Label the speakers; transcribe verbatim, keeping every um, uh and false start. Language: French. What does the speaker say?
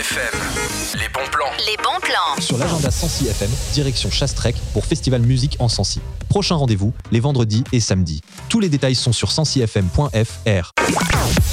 Speaker 1: F M, les bons plans.
Speaker 2: Les bons plans.
Speaker 3: Sur l'agenda Sancy F M, direction Chastrec pour Festival Musique en Sancy. Prochain rendez-vous, les vendredis et samedis. Tous les détails sont sur sancy f m point f r.